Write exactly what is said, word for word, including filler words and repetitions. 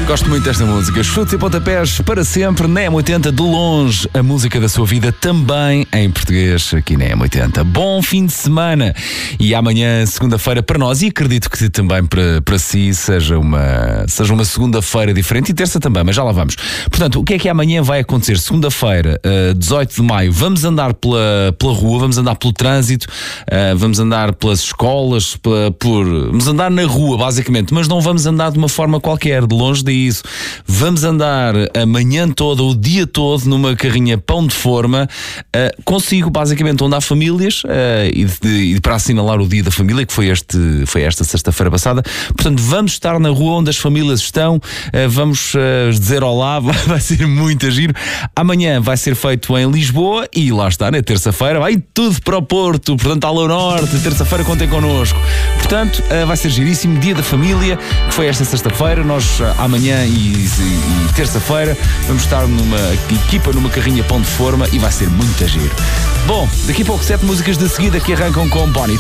Gosto muito desta música. Chutes e pontapés para sempre na M oitenta, de longe, a música da sua vida também em português aqui na M oitenta. Bom fim de semana e amanhã, segunda-feira, para nós, e acredito que também para, para si seja uma, seja uma segunda-feira diferente, e terça também, mas já lá vamos. Portanto, o que é que amanhã vai acontecer? Segunda-feira, dezoito de maio, vamos andar pela, pela rua, vamos andar pelo trânsito, vamos andar pelas escolas, pela, por, vamos andar na rua, basicamente, mas não vamos andar de uma forma qualquer, de longe de isso. Vamos andar a manhã toda, o dia todo, numa carrinha pão de forma, uh, consigo, basicamente, onde há famílias, uh, e, de, e para assinalar o dia da família, que foi, este, foi esta sexta-feira passada. Portanto, vamos estar na rua onde as famílias estão, uh, vamos uh, dizer olá, vai ser muito giro. Amanhã vai ser feito em Lisboa e lá está, na terça-feira, vai tudo para o Porto, portanto, ao norte, terça-feira contem connosco. Portanto, uh, vai ser giríssimo, dia da família, que foi esta sexta-feira. Nós uh, amanhã e, e, e terça-feira vamos estar numa equipa, numa carrinha pão de forma, e vai ser muito giro. Bom, daqui a pouco sete músicas de seguida que arrancam com Bonnie